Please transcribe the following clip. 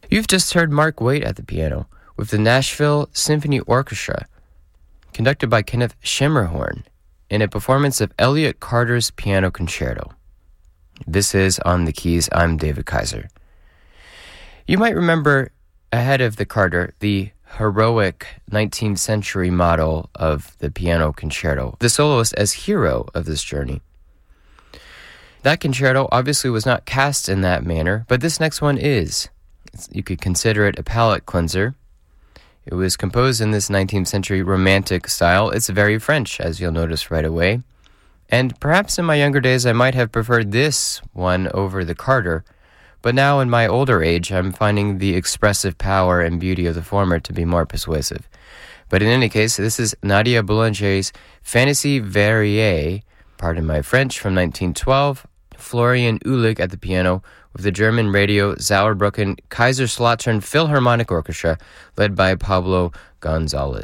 You've just heard Mark Waite at the piano with the Nashville Symphony Orchestra, conducted by Kenneth Schimmerhorn, in a performance of Elliott Carter's Piano Concerto. This is On the Keys. I'm David Kaiser. You might remember, ahead of the Carter, the heroic 19th century model of the piano concerto, the soloist as hero of this journey. That concerto obviously was not cast in that manner, but this next one is. You could consider it a palate cleanser. It was composed in this 19th century romantic style. It's very French, as you'll notice right away. And perhaps in my younger days I might have preferred this one over the Carter, but now in my older age I'm finding the expressive power and beauty of the former to be more persuasive. But in any case, this is Nadia Boulanger's Fantasy Variée, pardon my French, from 1912, Florian Uhlig at the piano, with the German Radio Sauerbrücken Kaiserslautern Philharmonic Orchestra, led by Pablo Gonzalez.